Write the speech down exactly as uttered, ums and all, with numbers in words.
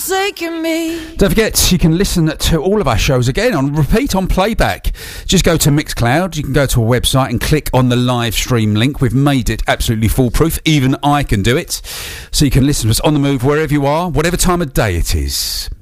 forsaken me. Don't forget, you can listen to all of our shows again on repeat, on playback. Just go to Mixcloud. You can go to a website and click on the live stream link. We've made it absolutely foolproof. Even I can do it. So you can listen to us on the move wherever you are, whatever time of day it is.